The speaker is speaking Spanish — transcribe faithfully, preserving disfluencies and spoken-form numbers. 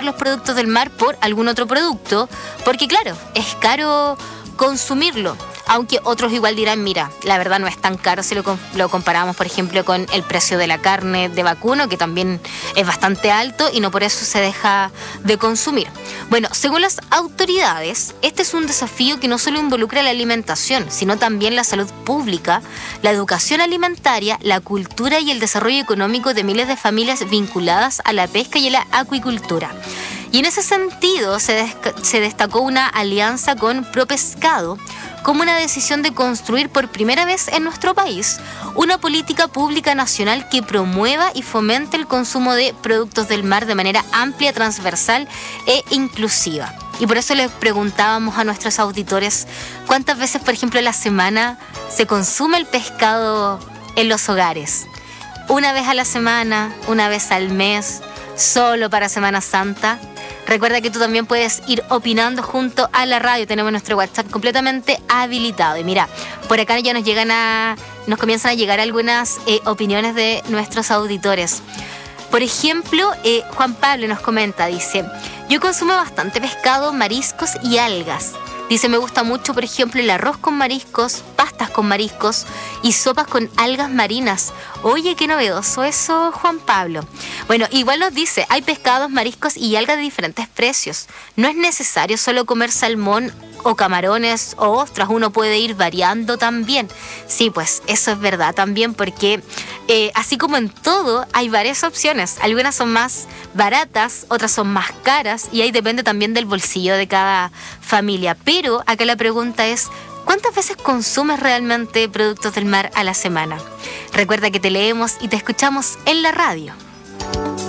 los productos del mar por algún otro producto, porque claro, es caro consumirlo. Aunque otros igual dirán, mira, la verdad no es tan caro si lo, lo comparamos, por ejemplo, con el precio de la carne de vacuno, que también es bastante alto y no por eso se deja de consumir. Bueno, según las autoridades, este es un desafío que no solo involucra la alimentación, sino también la salud pública, la educación alimentaria, la cultura y el desarrollo económico de miles de familias vinculadas a la pesca y a la acuicultura. Y en ese sentido se, des- se destacó una alianza con ProPescado como una decisión de construir por primera vez en nuestro país una política pública nacional que promueva y fomente el consumo de productos del mar de manera amplia, transversal e inclusiva. Y por eso les preguntábamos a nuestros auditores cuántas veces, por ejemplo, a la semana se consume el pescado en los hogares. Una vez a la semana, una vez al mes, solo para Semana Santa. Recuerda que tú también puedes ir opinando junto a la radio. Tenemos nuestro WhatsApp completamente habilitado. Y mira, por acá ya nos llegan a, nos comienzan a llegar algunas eh, opiniones de nuestros auditores. Por ejemplo, eh, Juan Pablo nos comenta, dice: yo consumo bastante pescado, mariscos y algas. Dice, me gusta mucho, por ejemplo, el arroz con mariscos, pastas con mariscos y sopas con algas marinas. Oye, qué novedoso eso, Juan Pablo. Bueno, igual nos dice, hay pescados, mariscos y algas de diferentes precios. No es necesario solo comer salmón o camarones o ostras, uno puede ir variando también. Sí, pues eso es verdad también, porque eh, así como en todo hay varias opciones. Algunas son más baratas, otras son más caras y ahí depende también del bolsillo de cada familia. Pero acá la pregunta es, ¿cuántas veces consumes realmente productos del mar a la semana? Recuerda que te leemos y te escuchamos en la radio.